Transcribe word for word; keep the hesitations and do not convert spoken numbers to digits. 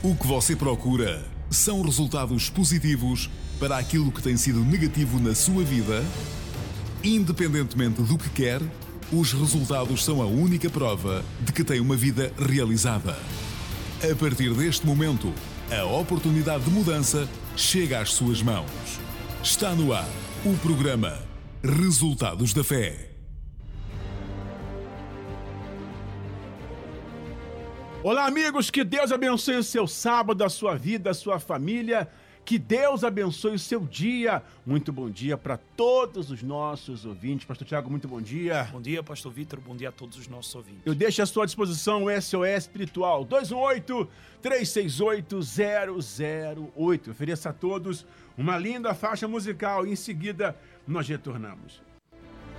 O que você procura são resultados positivos para aquilo que tem sido negativo na sua vida? Independentemente do que quer, os resultados são a única prova de que tem uma vida realizada. A partir deste momento, a oportunidade de mudança chega às suas mãos. Está no ar o programa Resultados da Fé. Olá, amigos, que Deus abençoe o seu sábado, a sua vida, a sua família. Que Deus abençoe o seu dia. Muito bom dia para todos os nossos ouvintes. Pastor Tiago, muito bom dia. Bom dia, Pastor Vitor. Bom dia a todos os nossos ouvintes. Eu deixo à sua disposição o S O S Espiritual dois um oito, três seis oito, zero zero oito. Ofereça a todos uma linda faixa musical e em seguida nós retornamos.